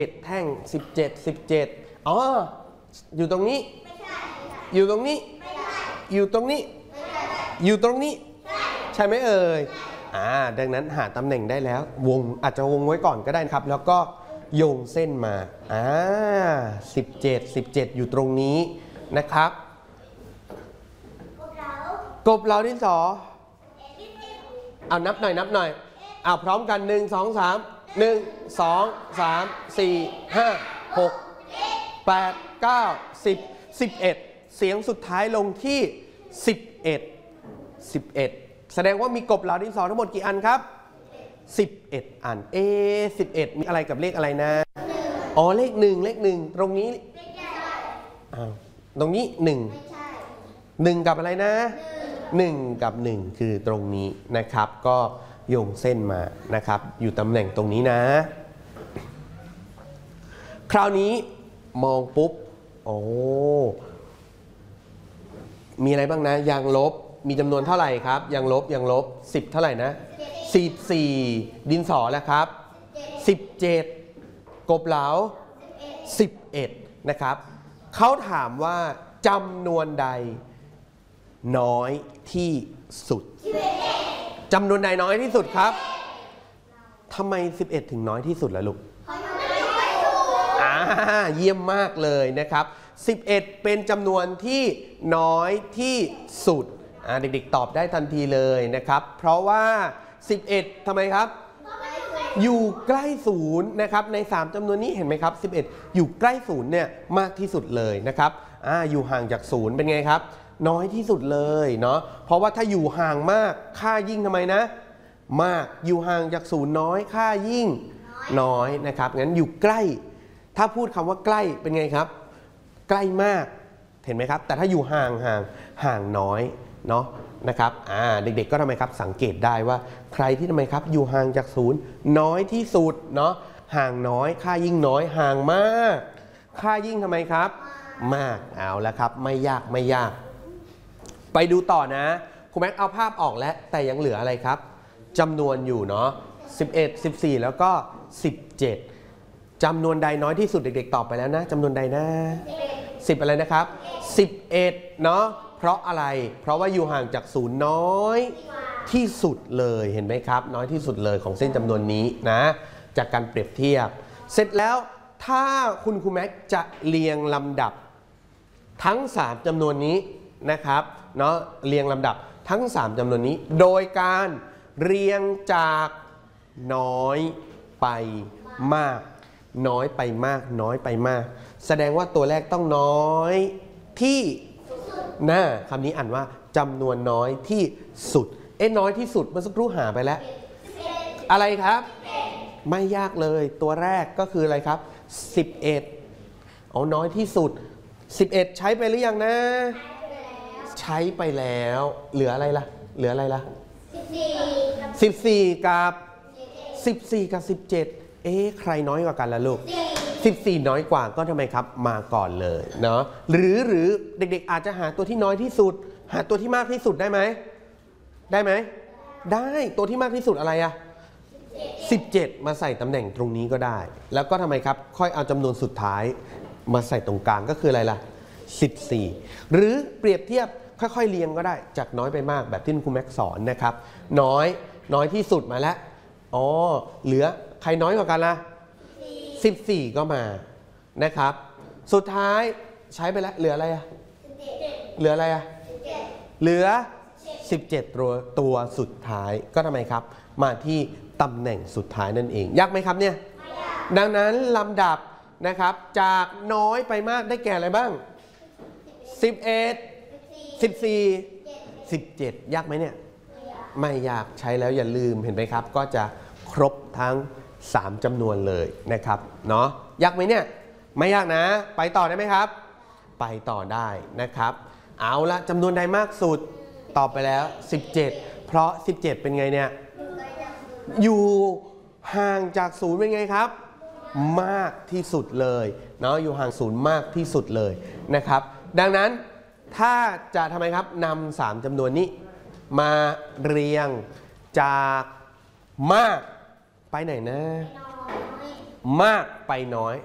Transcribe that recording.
แท่ง17อ๋ออยู่ตรงนี้อยู่ตรงนี้อยู่ตรงนี้อยู่ตรงนี้ใช่ไหมเอ่ยดังนั้นหาตำแหน่งได้แล้ววงอาจจะวงไว้ก่อนก็ได้ครับแล้วก็โยงเส้นมา17อยู่ตรงนี้นะครับกบเหลาดินสอเอานับหน่อยเอาพร้อมกัน1 2 3 1 2 3 4 5 6 8 9 10 11เสียงสุดท้ายลงที่11แสดงว่ามีกบเหลาดินสอทั้งหมดกี่อันครับ11อัน11มีอะไรกับเลขอะไรนะอ๋อเลข1ตรงนี้ตรงนี้1กับอะไรนะ1กับ1คือตรงนี้นะครับก็โยงเส้นมานะครับอยู่ตำแหน่งตรงนี้นะคราวนี้มองปุ๊บโอ้มีอะไรบ้างนะยางลบมีจำนวนเท่าไหร่ครับยางลบ10เท่าไหร่นะ14ดินสอแล้วครับ17กบเหลา11นะครับเขาถามว่าจำนวนใดน้อยที่สุดจำนวนใดน้อยที่สุดครับทำไม11ถึงน้อยที่สุดล่ะลูกเยี่ยมมากเลยนะครับ11เป็นจำนวนที่น้อยที่สุดเด็กๆตอบได้ทันทีเลยนะครับเพราะว่า11ทำไมครับอยู่ใกล้ศูนย์นะครับใน3จำนวนนี้เห็นไหมครับ11อยู่ใกล้ศูนย์เนี่ยมากที่สุดเลยนะครับอยู่ห่างจากศูนย์เป็นไงครับน้อยที่สุดเลยเนาะเพราะว่าถ้าอยู่ห่างมากค่ายิ่งทำไมนะมากอยู่ห่างจากศูนย์น้อยค่ายิ่งน้อยนะครับงั้นอยู่ใกล้ถ้าพูดคำว่าใกล้เป็นไงครับใกล้มากเห็นไหมครับแต่ถ้าอยู่ห่างน้อยเนาะนะครับเด็กๆก็ทำไมครับสังเกตได้ว่าใครที่ทำไมครับอยู่ห่างจากศูนย์น้อยที่สุดเนาะห่างน้อยค่ายิ่งน้อยห่างมากค่ายิ่งทำไมครับมากเอาแล้วครับไม่ยากไปดูต่อนะครูแม็กเอาภาพออกแล้วแต่ยังเหลืออะไรครับจำนวนอยู่เนาะ11 14แล้วก็17จำนวนใดน้อยที่สุดเด็กๆตอบไปแล้วนะจำนวนใดนะ10อะไรนะครับ11เนาะเพราะอะไรเพราะว่าอยู่ห่างจากศูนย์น้อยที่สุดเลยเห็นไหมครับน้อยที่สุดเลยของเส้นจำนวนนี้นะจากการเปรียบเทียบเสร็จแล้วถ้าคุณครูแม็กจะเรียงลำดับทั้ง3จำนวนนี้นะครับเนาะเรียงลำดับทั้ง3จำนวนนี้โดยการเรียงจากน้อยไปมากน้อยไปมากน้อยไปมากแสดงว่าตัวแรกต้องน้อยที่คำนี้อ่านว่าจำนวนน้อยที่สุดน้อยที่สุดเมื่อสักครู่หาไปแล้วอะไรครับไม่ยากเลยตัวแรกก็คืออะไรครับ11น้อยที่สุด11ใช้ไปหรือยังนะใช้ไปแล้วเหลืออะไรล่ะ14กับ17ใครน้อยกว่ากันล่ะลูก14น้อยกว่าก็ทำไมครับมาก่อนเลยเนาะหรือเด็กๆอาจจะหาตัวที่น้อยที่สุดหาตัวที่มากที่สุดได้ไหมได้ตัวที่มากที่สุดอะไร17มาใส่ตำแหน่งตรงนี้ก็ได้แล้วก็ทำไมครับค่อยเอาจำนวนสุดท้ายมาใส่ตรงกลางก็คืออะไรล่ะ14หรือเปรียบเทียบค่อยๆเรียงก็ได้จากน้อยไปมากแบบที่ครูแม็กสอนนะครับน้อยที่สุดมาแล้วเหลือใครน้อยกว่ากันล่ะ14ก็มานะครับสุดท้ายใช้ไปแล้วเหลืออะไรเหลือ17ตัวสุดท้ายก็ทำไมครับมาที่ตำแหน่งสุดท้ายนั่นเองยากไหมครับเนี่ยดังนั้นลำดับนะครับจากน้อยไปมากได้แก่อะไรบ้าง11 14 17ยากไหมเนี่ยไม่ยากใช้แล้วอย่าลืมเห็นไหมครับก็จะครบทั้ง3จำนวนเลยนะครับเนาะยากไหมเนี่ยไม่ยากนะไปต่อได้ไหมครับไปต่อได้นะครับเอาละจำนวนใดมากสุดตอบไปแล้ว17เพราะ17เป็นไงเนี่ยอยู่ห่างจากศูนย์เป็นไงครับมากที่สุดเลยเนาะอยู่ห่างศูนย์มากที่สุดเลยนะครับดังนั้นถ้าจะทำไมครับนำ3จำนวนนี้มาเรียงจากมากไปไหนนะมากไปน้อย